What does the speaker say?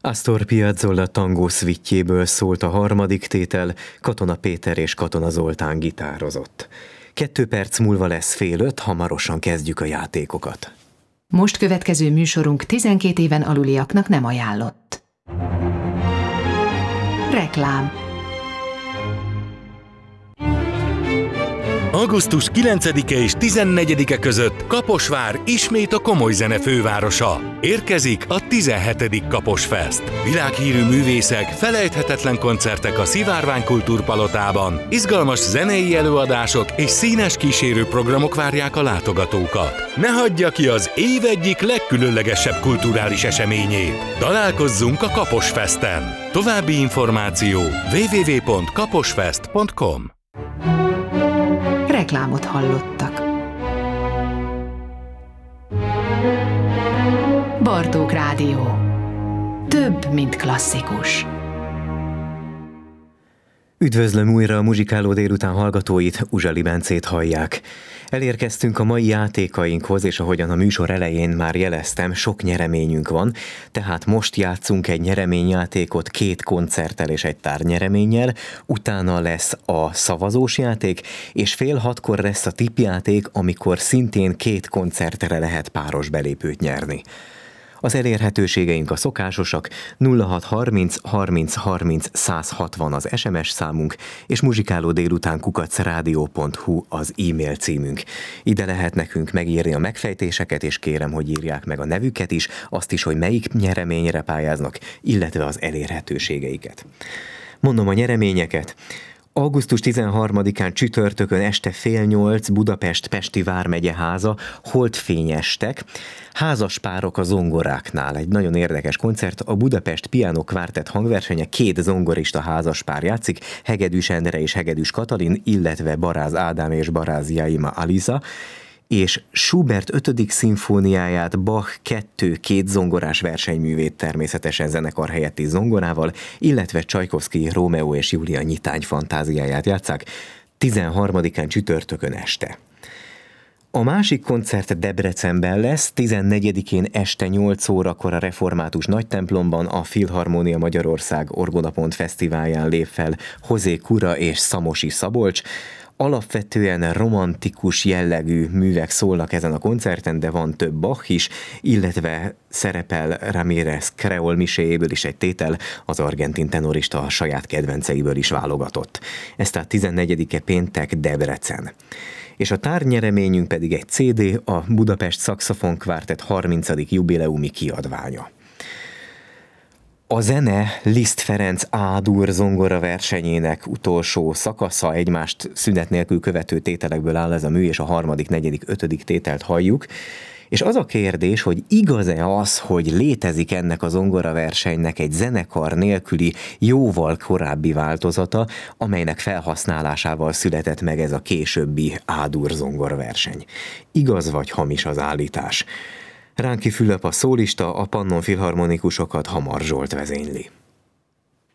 Astor Piazzolla tangó szvittjéből szólt a harmadik tétel, Katona Péter és Katona Zoltán gitározott. 2 perc múlva lesz 4:30, hamarosan kezdjük a játékokat. Most következő műsorunk 12 éven aluliaknak nem ajánlott. Reklám. Augusztus 9-e és 14-e között Kaposvár ismét a komoly zene fővárosa. Érkezik a 17. Kaposfest. Világhírű művészek, felejthetetlen koncertek a Szivárvány Kultúrpalotában, izgalmas zenei előadások és színes kísérőprogramok várják a látogatókat. Ne hagyja ki az év egyik legkülönlegesebb kulturális eseményét. Találkozzunk a Kaposfesten. További információ www.kaposfest.com. Reklámot hallottak. Bartók Rádió. Több, mint klasszikus. Üdvözlöm újra a Muzsikáló délután hallgatóit, Uzsali Bencét hallják. Elérkeztünk a mai játékainkhoz, és ahogyan a műsor elején már jeleztem, sok nyereményünk van, tehát most játszunk egy nyereményjátékot 2 koncerttel és egy tárgynyereményel, utána lesz a szavazós játék, és 5:30 lesz a tippjáték, amikor szintén 2 koncertre lehet páros belépőt nyerni. Az elérhetőségeink a szokásosak, 0630 30 30 160 az SMS számunk, és muzsikálódélután@radio.hu az e-mail címünk. Ide lehet nekünk megírni a megfejtéseket, és kérem, hogy írják meg a nevüket is, azt is, hogy melyik nyereményre pályáznak, illetve az elérhetőségeiket. Mondom a nyereményeket. Augusztus 13-án csütörtökön este 7:30 Budapest Pesti Vármegye háza, Holdfényestek, házaspárok a zongoráknál. Egy nagyon érdekes koncert, a Budapest Piano Quartet hangversenye, 2 zongorista házaspár játszik, Hegedűs Endre és Hegedűs Katalin, illetve Baráz Ádám és Baráz Jaima Aliza, és Schubert 5. szimfóniáját, Bach 2 zongorás versenyművét természetesen zenekar helyetti zongorával, illetve Csajkovszky Rómeó és Júlia nyitány fantáziáját játsszák 13-án csütörtökön este. A másik koncert Debrecenben lesz, 14-én este 8 órakor a Református Nagytemplomban, a Filharmónia Magyarország Orgonapont Fesztiválján lép fel José Cura és Szamosi Szabolcs. Alapvetően romantikus jellegű művek szólnak ezen a koncerten, de van több Bach is, illetve szerepel Ramírez kreol miséjéből is egy tétel, az argentin tenorista a saját kedvenceiből is válogatott. Ez tehát 14-e péntek Debrecen. És a tárgynyereményünk pedig egy CD, a Budapest Szaxofon Quartet 30. jubileumi kiadványa. A zene Liszt Ferenc A-dur zongora versenyének utolsó szakasza, egymást szünet nélkül követő tételekből áll ez a mű, és a 3., 4., 5. tételt halljuk. És az a kérdés, hogy igaz-e az, hogy létezik ennek a zongoraversenynek egy zenekar nélküli, jóval korábbi változata, amelynek felhasználásával született meg ez a későbbi A-dur zongoraverseny. Igaz vagy hamis az állítás? Ránki Fülöp a szólista, a Pannon filharmonikusokat Hamar Zsolt vezényli.